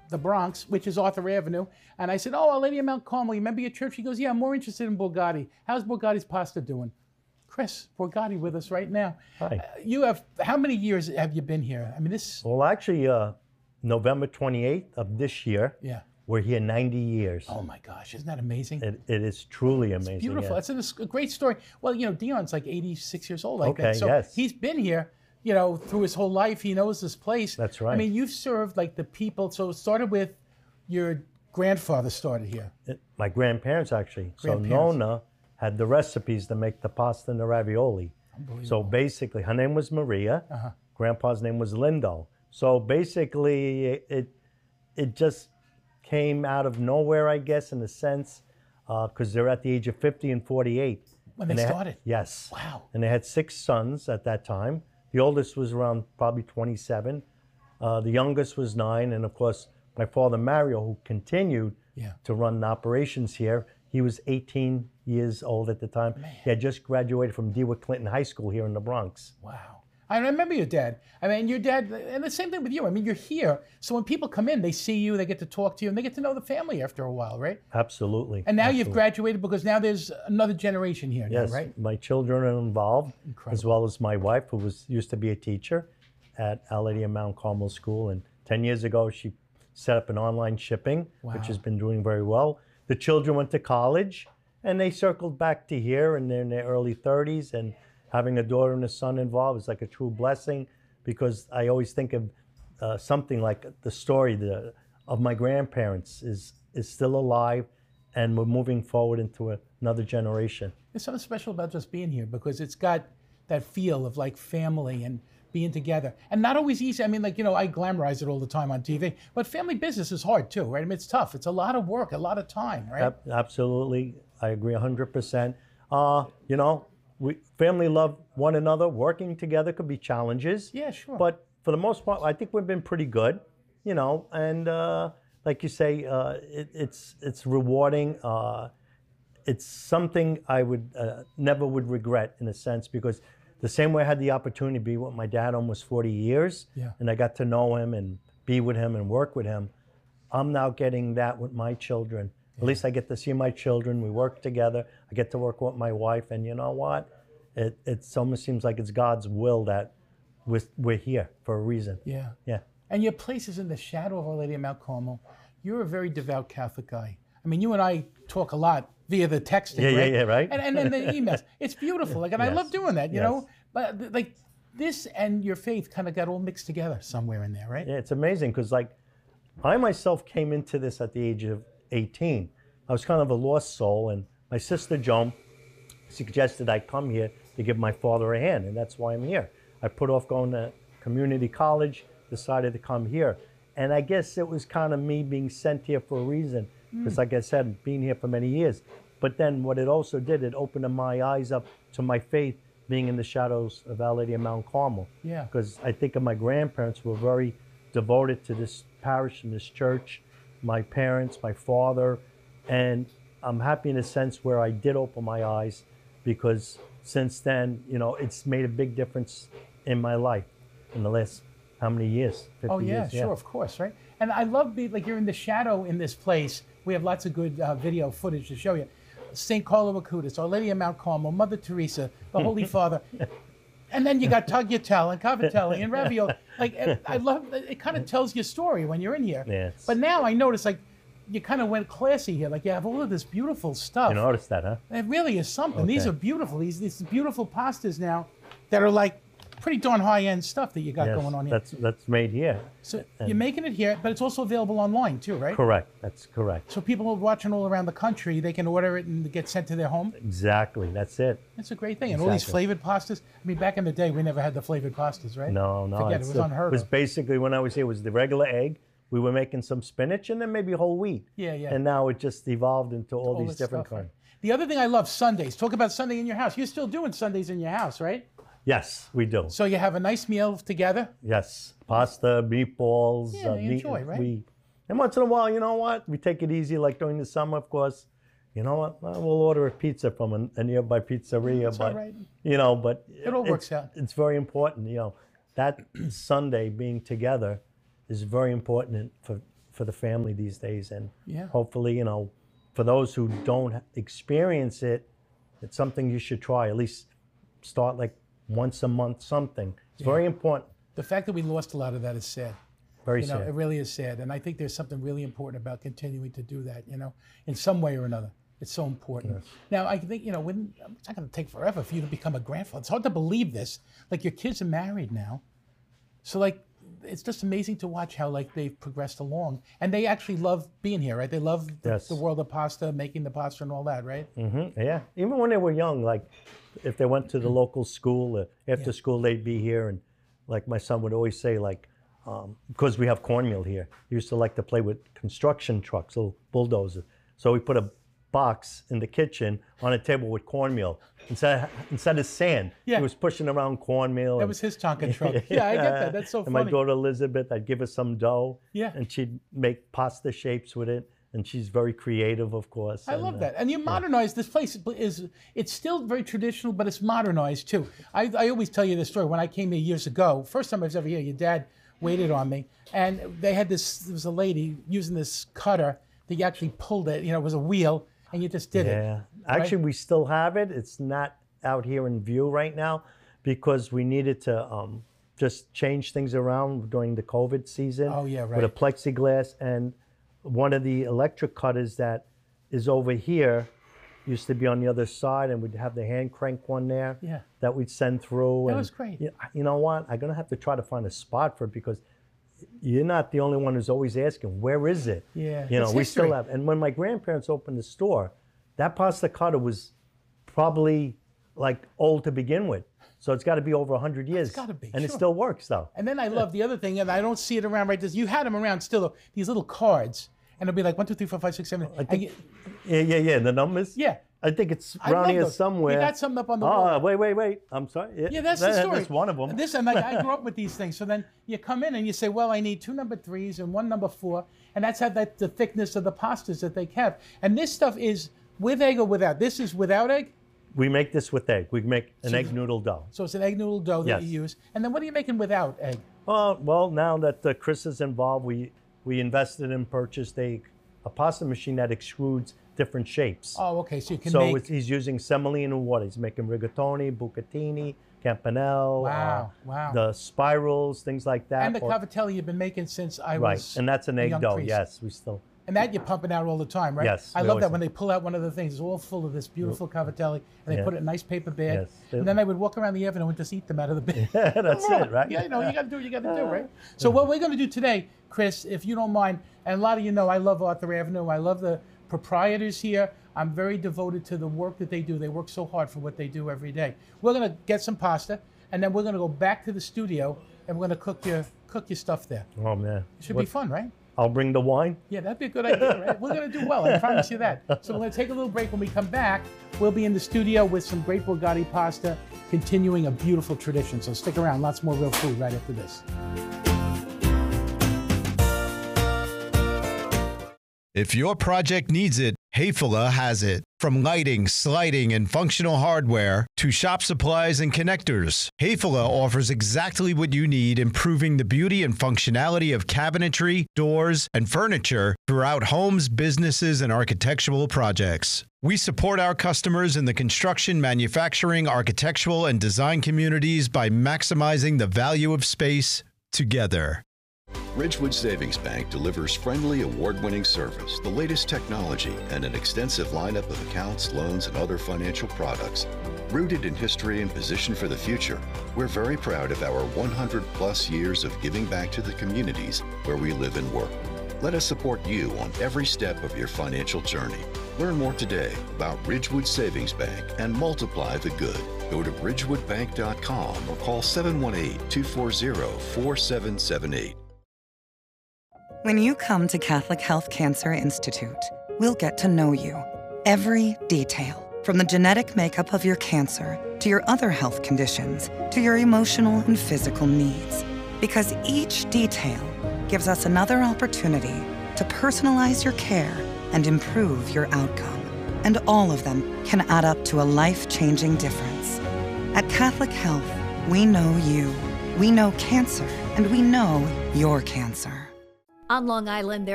the Bronx, which is Arthur Avenue. And I said, "Oh, Our Lady of Mount Carmel, you remember your church?" She goes, "Yeah, I'm more interested in Borgatti. How's Borgatti's pasta doing?" Chris Borgatti with us right now. Hi. You have, how many years have you been here? I mean, this. Well, actually, November 28th of this year, Yeah. we're here 90 years. Oh my gosh, isn't that amazing? It is truly amazing. Beautiful. yeah. It's a great story. Well, Dion's like 86 years old, I think. Okay, So yes. he's been here, through his whole life. He knows this place. That's right. I mean, you've served like the people. So it started with your grandfather started here. My grandparents, actually. So Grandparents. Nona had the recipes to make the pasta and the ravioli. So basically, her name was Maria. Grandpa's name was Lindo. So basically, it just came out of nowhere, I guess, in a sense, because they're at the age of 50 and 48. When they started? Yes. Wow. And they had 6 sons at that time. The oldest was around probably 27. The youngest was 9. And of course, my father, Mario, who continued to run operations here, he was 18 years old at the time. Man. He had just graduated from DeWitt Clinton High School here in the Bronx. Wow. I remember your dad. I mean, your dad, and the same thing with you. I mean, you're here. So when people come in, they see you, they get to talk to you, and they get to know the family after a while, right? Absolutely. And now Absolutely. you've graduated because now there's another generation here, Yes, now, right? my children are involved, as well as my wife, who used to be a teacher at Our Lady of Mount Carmel School. And 10 years ago, she set up an online shipping, which has been doing very well. The children went to college, and they circled back to here, and they're in their early 30s. And having a daughter and a son involved is like a true blessing, because I always think of something like the story of my grandparents is still alive, and we're moving forward into another generation. There's something special about just being here because it's got that feel of like family and being together. And not always easy. I mean, I glamorize it all the time on TV, but family business is hard too, right? I mean, it's tough. It's a lot of work, a lot of time, right? Absolutely. I agree 100%. Family love one another. Working together could be challenges. Yeah, sure. But for the most part, I think we've been pretty good, and like you say, it's rewarding. It's something I would never would regret, in a sense, because the same way I had the opportunity to be with my dad almost 40 years, and I got to know him and be with him and work with him, I'm now getting that with my children. At least I get to see my children. We work together. I get to work with my wife, and you know what? It almost seems like it's God's will that we're here for a reason. Yeah. Yeah. And your place is in the shadow of Our Lady of Mount Carmel. You're a very devout Catholic guy. I mean, you and I talk a lot via the texting, right? Yeah, right. And then the emails. It's beautiful. And I love doing that, you know? But this and your faith kind of got all mixed together somewhere in there, right? Yeah, it's amazing because I myself came into this at the age of 18. I was kind of a lost soul, and my sister Joan suggested I come here to give my father a hand, and that's why I'm here. I put off going to community college, decided to come here. And I guess it was kind of me being sent here for a reason, because like I said, being here for many years. But then what it also did, it opened my eyes up to my faith being in the shadows of Our Lady of Mount Carmel. Yeah. Because I think of my grandparents who were very devoted to this parish and this church, my parents, my father, and I'm happy in a sense where I did open my eyes, because since then, it's made a big difference in my life in the last, how many years? 50 Oh, yeah, years, sure, of course, right? And I love you're in the shadow in this place. We have lots of good video footage to show you. St. Carlo Acutis, Our Lady of Mount Carmel, Mother Teresa, the Holy Father. And then you got tagliatelle and cavatelli and ravioli. I love it. Kind of tells your story when you're in here. Yes. But now I notice, you kind of went classy here. You have all of this beautiful stuff. You noticed that, huh? It really is something. Okay. These are beautiful. These beautiful pastas now that are pretty darn high-end stuff that you got going on here. That's made here. So you're making it here, but it's also available online too, right? Correct. That's correct. So people are watching all around the country, they can order it and get sent to their home. Exactly. That's it. It's a great thing. And all these flavored pastas. I mean, back in the day, we never had the flavored pastas, right? No. Forget it. It was unheard of. It was of. basically, when I was here, it was the regular egg. We were making some spinach and then maybe whole wheat. Yeah. And now it just evolved into all these this different stuff, kinds. right? The other thing I love, Sundays. Talk about Sunday in your house. You're still doing Sundays in your house, right? Yes, we do. So you have a nice meal together. Yes, pasta, meatballs. Yeah, you enjoy, right? And once in a while, you know what? We take it easy, like during the summer, of course. You know what? Well, we'll order a pizza from a nearby pizzeria. That's but, all right. But it all works out. It's very important, that Sunday being together is very important for the family these days. And Yeah. hopefully, for those who don't experience it, it's something you should try. At least start like once a month, something. It's very important. The fact that we lost a lot of that is sad. Very You know, sad. it really is sad. And I think there's something really important about continuing to do that, in some way or another. It's so important. Now, I think, it's not going to take forever for you to become a grandfather. It's hard to believe this. Like, your kids are married now. So, like, it's just amazing to watch how, like, they've progressed along. And they actually love being here, right? They love Yes. the world of pasta, making the pasta and all that, right? Yeah. Even when they were young, like if they went to the local school, after school, they'd be here. And like my son would always say, like, because we have cornmeal here, he used to like to play with construction trucks, little bulldozers. So we put a box in the kitchen on a table with cornmeal instead of sand. Yeah. He was pushing around cornmeal. That was his Tonka truck. Yeah, I get that. That's so and funny. my daughter Elizabeth, I'd give her some dough. Yeah. And she'd make pasta shapes with it. And she's very creative, of course. I love that. And you modernize this place. It's still very traditional, but it's modernized too. I always tell you this story. When I came here years ago, first time I was ever here, your dad waited on me. And they had there was a lady using this cutter that you actually pulled it. It was a wheel, and you just did it. Yeah. Actually, we still have it. It's not out here in view right now because we needed to just change things around during the COVID season. Oh, yeah, right. With a plexiglass. And one of the electric cutters that is over here used to be on the other side, and we'd have the hand crank one there that we'd send through. That was great. You know what? I'm going to have to try to find a spot for it because you're not the only one who's always asking, where is it? Yeah, You know, it's we history. still have. And when my grandparents opened the store, that pasta cutter was probably like old to begin with. So it's got to be over 100 years. gotta be, And it sure. still works though. And then I love the other thing, and I don't see it around right this. You had them around still, though, these little cards, and it'll be like 1, 2, 3, 4, 5, 6, 7. I think, yeah. The numbers? Yeah. I think it's I around love here those. somewhere. You got something up on the Oh, wall. wait. I'm sorry. Yeah, that's the story. That's one of them. This, and like, I grew up with these things. So then you come in and you say, well, I need 2 number 3s and 1 number 4, and that's how the thickness of the pastas that they have. And this stuff is with egg or without. This is without egg. We make this with egg. We make an egg noodle dough. So it's an egg noodle dough that Yes. you use. And then what are you making without egg? Well, now that Chris is involved, we invested and purchased a pasta machine that extrudes different shapes. Oh, okay. So you can So make. he's using semolina water. He's making rigatoni, bucatini, campanelle, Wow. the spirals, things like that. And the cavatelli you've been making since I Right, was and that's an a egg young dough. priest. Yes, we still. And that you're pumping out all the time, right? Yes, I we love always that do. when they pull out one of the things. It's all full of this beautiful cavatelli, and they Yeah. put it in a nice paper bag. Yes. And then I would walk around the avenue and just eat them out of the bag. That's it, right? Yeah, you got to do what you got to do, right? So what we're going to do today, Chris, if you don't mind, and a lot of you know I love Arthur Avenue. I love the proprietors here. I'm very devoted to the work that they do. They work so hard for what they do every day. We're going to get some pasta, and then we're going to go back to the studio, and we're going to cook your stuff there. Oh man, It should be fun, right? I'll bring the wine. Yeah, that'd be a good idea, right? We're going to do well, I promise you that. So we're going to take a little break. When we come back, we'll be in the studio with some great Borgatti pasta, continuing a beautiful tradition. So stick around, lots more real food right after this. If your project needs it, Hayfula has it. From lighting, sliding, and functional hardware to shop supplies and connectors, Hayfula offers exactly what you need, improving the beauty and functionality of cabinetry, doors, and furniture throughout homes, businesses, and architectural projects. We support our customers in the construction, manufacturing, architectural, and design communities by maximizing the value of space together. Ridgewood Savings Bank delivers friendly, award-winning service, the latest technology, and an extensive lineup of accounts, loans, and other financial products. Rooted in history and positioned for the future, we're very proud of our 100-plus years of giving back to the communities where we live and work. Let us support you on every step of your financial journey. Learn more today about Ridgewood Savings Bank and multiply the good. Go to ridgewoodbank.com or call 718-240-4778. When you come to Catholic Health Cancer Institute, we'll get to know you. Every detail, from the genetic makeup of your cancer to your other health conditions to your emotional and physical needs. Because each detail gives us another opportunity to personalize your care and improve your outcome. And all of them can add up to a life-changing difference. At Catholic Health, we know you, we know cancer, and we know your cancer. On Long Island, there